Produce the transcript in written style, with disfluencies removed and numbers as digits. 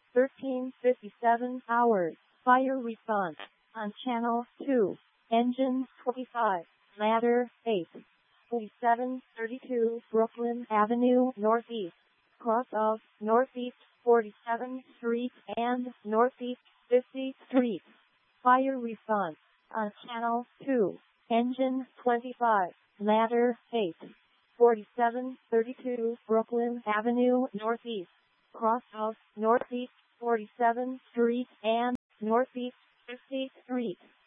13:57 hours. Fire response on channel 2. Engine 25. Ladder 8. 4732 Brooklyn Avenue Northeast. Cross of Northeast 47th Street and Northeast 50th Street. Fire response on channel 2. Engine 25. Ladder 8. 4732 Brooklyn Avenue Northeast. Cross of Northeast 47th Street and Northeast 50th Street.